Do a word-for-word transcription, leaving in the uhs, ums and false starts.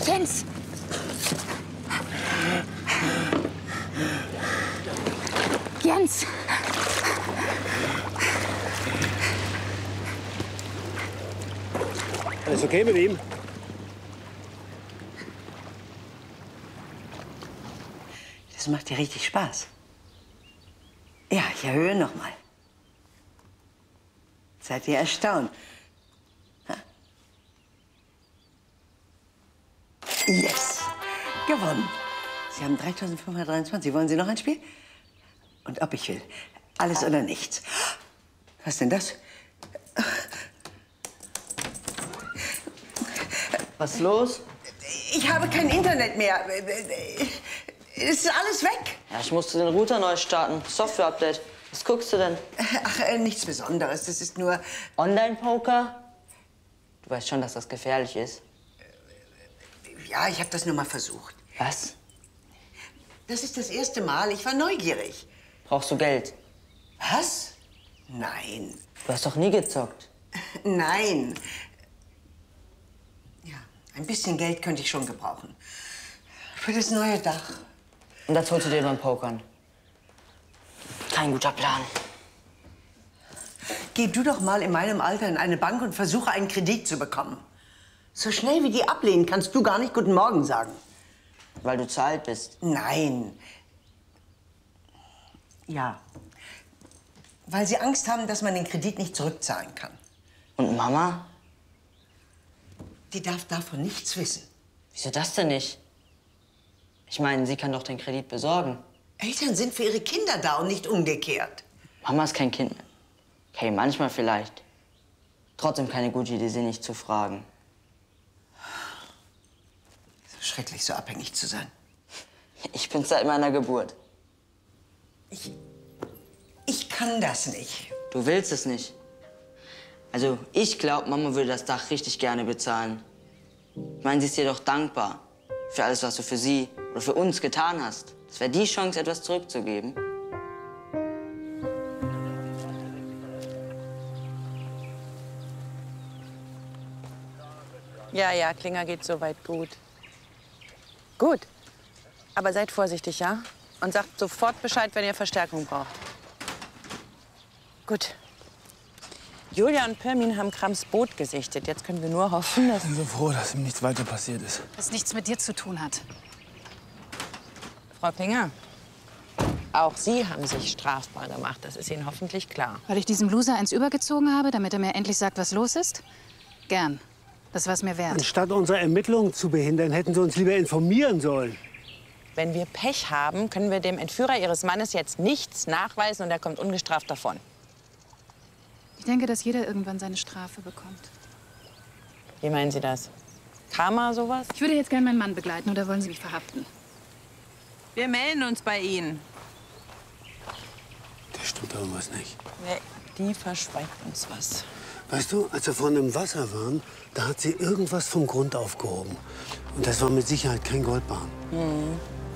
Jens! Jens! Alles okay mit ihm? Das macht dir richtig Spaß. Ja, ich erhöhe noch mal. Seid ihr erstaunt? Ha? Yes! Gewonnen. Sie haben dreitausendfünfhundertdreiundzwanzig. Wollen Sie noch ein Spiel? Und ob ich will. Alles oder nichts. Was ist denn das? Was ist los? Ich habe kein Internet mehr. Es ist alles weg. Ja, ich musste den Router neu starten. Software-Update. Was guckst du denn? Ach, äh, nichts Besonderes. Das ist nur... Online-Poker? Du weißt schon, dass das gefährlich ist. Ja, ich habe das nur mal versucht. Was? Das ist das erste Mal. Ich war neugierig. Brauchst du Geld? Was? Nein. Du hast doch nie gezockt. Nein. Ja, ein bisschen Geld könnte ich schon gebrauchen. Für das neue Dach. Und das holst du dir beim Pokern. Kein guter Plan. Geh du doch mal in meinem Alter in eine Bank und versuche, einen Kredit zu bekommen. So schnell wie die ablehnen, kannst du gar nicht Guten Morgen sagen. Weil du zu alt bist. Nein. Ja. Weil sie Angst haben, dass man den Kredit nicht zurückzahlen kann. Und Mama? Die darf davon nichts wissen. Wieso das denn nicht? Ich meine, sie kann doch den Kredit besorgen. Eltern sind für ihre Kinder da und nicht umgekehrt. Mama ist kein Kind mehr. Okay, manchmal vielleicht. Trotzdem keine gute Idee, sie nicht zu fragen. Schrecklich, so abhängig zu sein. Ich bin seit meiner Geburt. Ich... Ich kann das nicht. Du willst es nicht. Also, ich glaube, Mama würde das Dach richtig gerne bezahlen. Ich meine, sie ist dir doch dankbar für alles, was du für sie oder für uns getan hast. Das wäre die Chance, etwas zurückzugeben. Ja, ja, Klinger geht soweit gut. Gut. Aber seid vorsichtig, ja? Und sagt sofort Bescheid, wenn ihr Verstärkung braucht. Gut. Julia und Pirmin haben Krams Boot gesichtet. Jetzt können wir nur hoffen, dass... Ich bin so froh, dass ihm nichts weiter passiert ist. Was nichts mit dir zu tun hat. Frau Klinger, auch Sie haben sich strafbar gemacht. Das ist Ihnen hoffentlich klar. Weil ich diesem Loser eins übergezogen habe, damit er mir endlich sagt, was los ist? Gern. Das war's mir wert. Anstatt unsere Ermittlungen zu behindern, hätten Sie uns lieber informieren sollen. Wenn wir Pech haben, können wir dem Entführer Ihres Mannes jetzt nichts nachweisen und er kommt ungestraft davon. Ich denke, dass jeder irgendwann seine Strafe bekommt. Wie meinen Sie das? Karma, sowas? Ich würde jetzt gerne meinen Mann begleiten, oder wollen Sie mich verhaften? Wir melden uns bei Ihnen. Da stimmt irgendwas nicht. Nee, die verschweigt uns was. Weißt du, als wir vorhin im Wasser waren, da hat sie irgendwas vom Grund aufgehoben. Und das war mit Sicherheit kein Goldbarren. Hm.